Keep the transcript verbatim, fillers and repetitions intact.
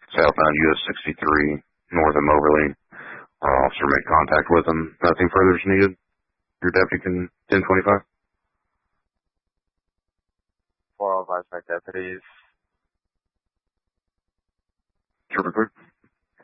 southbound U S sixty-three, north of Moberly. Our officer made contact with him. Nothing further is needed. Your deputy can ten twenty-five. Four of us, my deputies. Trooper,